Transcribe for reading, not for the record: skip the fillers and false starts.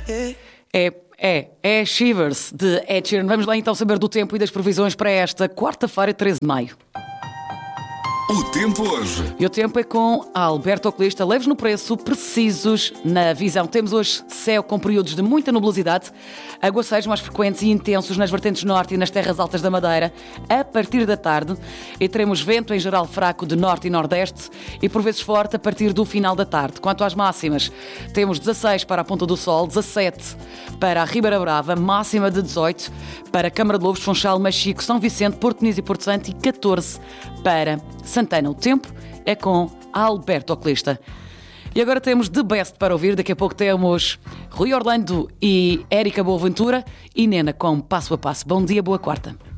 É Shivers, de Ed Sheeran. Vamos lá então saber do tempo e das previsões para esta quarta-feira, 13 de maio. O tempo hoje. E o tempo é com Alberto Oculista. Leves no preço, precisos na visão. Temos hoje céu com períodos de muita nubosidade, aguaceiros mais frequentes e intensos nas vertentes norte e nas terras altas da Madeira a partir da tarde. E teremos vento em geral fraco de norte e nordeste e por vezes forte a partir do final da tarde. Quanto às máximas, temos 16 para a Ponta do Sol, 17 para a Ribeira Brava, máxima de 18 para Câmara de Lobos, Funchal, Machico, São Vicente, Porto Muniz e Porto Santo e 14 para Santana. O tempo é com Alberto Oculista. E agora temos The Best para ouvir. Daqui a pouco temos Rui Orlando e Érica Boaventura e Nena com Passo a Passo. Bom dia, boa quarta.